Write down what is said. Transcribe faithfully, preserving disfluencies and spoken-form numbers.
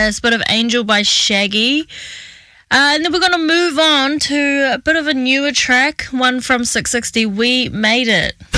it's a bit of Angel by Shaggy. Uh, and then we're going to move on to a bit of a newer track, one from six sixty, We Made It.